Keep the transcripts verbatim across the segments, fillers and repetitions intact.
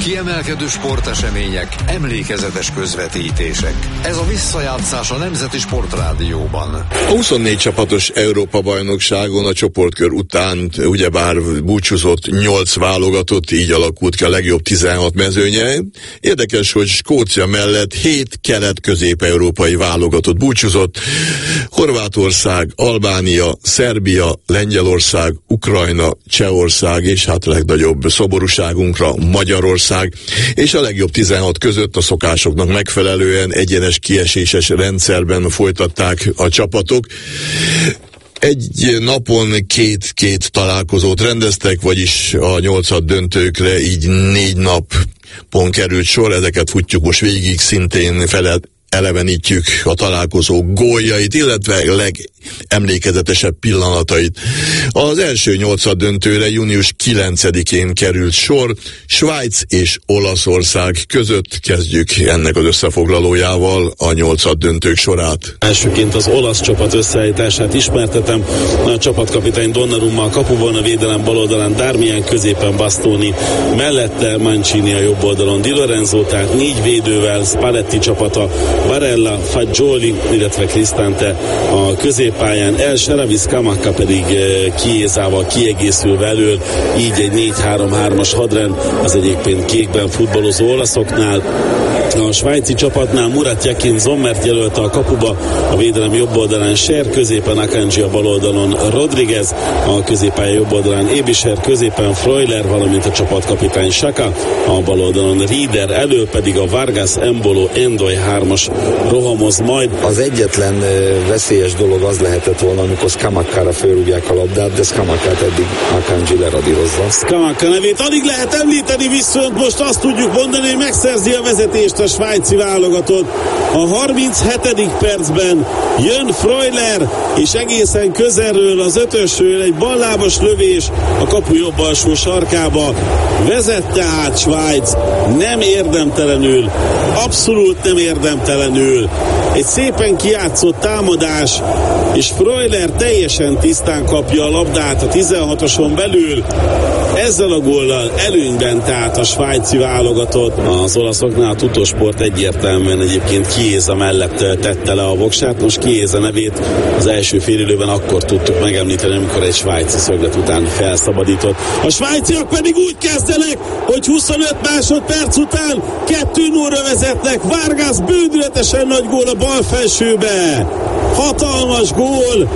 Kiemelkedő sportesemények, emlékezetes közvetítések. Ez a visszajátszás a Nemzeti Sportrádióban. A huszonnégy csapatos Európa-bajnokságon a csoportkör után ugyebár búcsúzott nyolc válogatott, így alakult ki a legjobb tizenhat mezőnye. Érdekes, hogy Skócia mellett hét kelet-közép-európai válogatott búcsúzott. Horvátország, Albánia, Szerbia, Lengyelország, Ukrajna, Csehország és hát a legnagyobb szoborúságunkra Magyarország. És a legjobb tizenhat között a szokásoknak megfelelően egyenes kieséses rendszerben folytatták a csapatok. Egy napon két-két találkozót rendeztek, vagyis a nyolcad döntőkre így négy napon került sor, ezeket futjuk most végig, szintén feled elevenítjük a találkozó góljait, illetve legemlékezetesebb pillanatait. Az első nyolcad döntőre június kilencedikén került sor, Svájc és Olaszország között. Kezdjük ennek az összefoglalójával a nyolcad döntők sorát. Elsőként az olasz csapat összeállítását ismertetem. A csapatkapitány Donnarumma a kapuban, a védelem baloldalán Darmian, középen Bastoni, mellette Mancini a jobb oldalon Di Lorenzo, tehát négy védővel, Spalletti csapata, Barella, Fagioli, illetve Cristante a középpályán, El Shaarawy, Scamacca pedig Chiesával kiegészülve elől, így egy négy három hármas hadrend az egyébként kékben futballozó olaszoknál. A svájci csapatnál Murat Yakin Zommert jelölte a kapuba, a védelem jobb oldalán Scher, középen Akanji, a bal oldalon Rodriguez, a középpálya jobb oldalán Ebischer, középen Freuler, valamint a csapatkapitány Xhaka, a bal oldalon Rieder, elől pedig a Vargas, Embolo, Endoy hármas rohamoz majd. Az egyetlen veszélyes dolog az lehetett volna, amikor Scamacca-ra fölrúgják a labdát, de Scamaccát eddig Akanji leradírozza. Scamacca nevét alig lehet említeni, viszont most azt tudjuk mondani, hogy megszerzi a vezetést a svájci válogatott. A harminchetedik percben jön Freuler, és egészen közelről az ötösről egy ballábas lövés a kapu jobb alsó sarkába. Vezet tehát Svájc, nem érdemtelenül, abszolút nem érdemtelenül. Egy szépen kijátszott támadás, és Freuler teljesen tisztán kapja a labdát a tizenhatoson belül. Ezzel a góllal előnyben tehát a svájci válogatott. Az olaszoknál a Tuttosport egyértelműen egyébként Chiesa mellett tette le a voksát. Most Chiesa nevét az első félidőben akkor tudtuk megemlíteni, amikor egy svájci szöglet után felszabadított. A svájciak pedig úgy kezdenek, hogy huszonöt másodperc után kettő nullra vezetnek. Vargas bődületesen nagy gól a bal felsőbe. Hatalmas gól.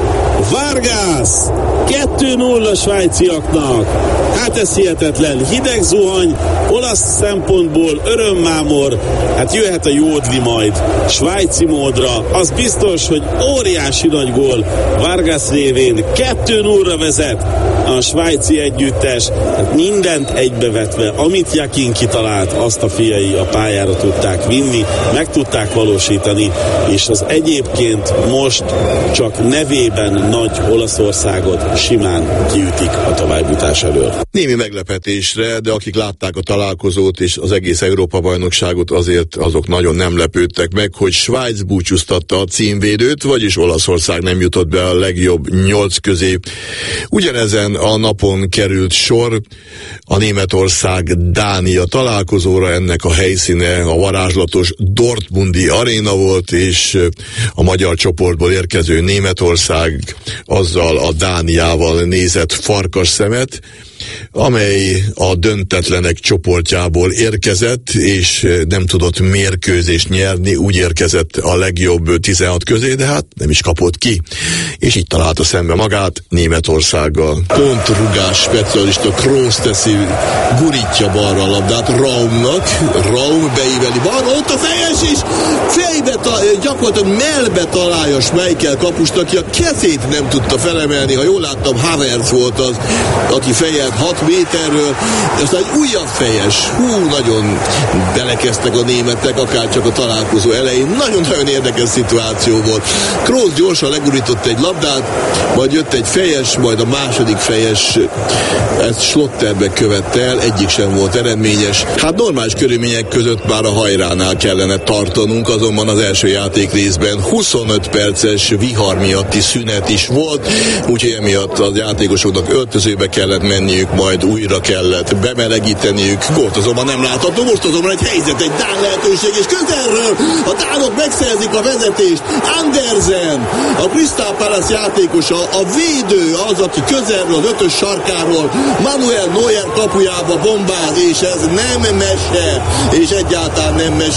Vargas kettő null svájciaknak. Hát ez hihetetlen. Hideg zuhany, olasz szempontból örömmámor. Hát jöhet a jódli majd svájci módra. Az biztos, hogy óriási nagy gól Vargas révén. kettő nullra vezet a svájci együttes. Hát mindent egybevetve, amit Yakin kitalált, azt a fiai a pályára tudták vinni, meg tudták valósítani, és az egyébként most csak nevében nagy Olaszországot simán kiütik a továbbjutás elől. Némi meglepetésre, de akik látták a találkozót és az egész Európa-bajnokságot, azért azok nagyon nem lepődtek meg, hogy Svájc búcsúztatta a címvédőt, vagyis Olaszország nem jutott be a legjobb nyolc közé. Ugyanezen a napon került sor a Németország-Dánia találkozóra, ennek a helyszíne a varázslatos Dortmundi aréna volt, és a magyar csoportból érkező Németország azzal a Dániával nézett farkas szemet, amely a döntetlenek csoportjából érkezett, és nem tudott mérkőzést nyerni, úgy érkezett a legjobb tizenhat közé, de hát nem is kapott ki. És így találta szembe magát Németországgal. Pontrugás specialista Kroos teszi, gurítja balra a labdát Raumnak, Raum beíveli balra, ott a fejes is, fejbe, ta- gyakorlatilag mellbe találja Schmeichel kapust, aki a kezét nem tudta felemelni, ha jól láttam, Havertz volt az, aki fejelt hat méterről, de aztán egy újabb fejes, hú, nagyon belekezdtek a németek, akár csak a találkozó elején, nagyon-nagyon érdekes szituáció volt. Kroos gyorsan legurított egy labdát, majd jött egy fejes, majd a második fejes, ezt Schlotterbe követte el, egyik sem volt eredményes. Hát normális körülmények között már a hajránál kellene tartanunk, azonban az első játék részben huszonöt perces vihar miatti szünet is volt, úgyhogy emiatt az játékosoknak öltözőbe kellett menniük, majd majd újra kellett bemelegíteniük. Gólt azonban nem látható, most azonban egy helyzet, egy dán lehetőség, és közelről a dánok megszerzik a vezetést. Andersen, a Crystal Palace játékosa, a védő az, aki közelről, az ötös sarkáról Manuel Neuer kapujába bombáz, és ez nem mese, és egyáltalán nem mese.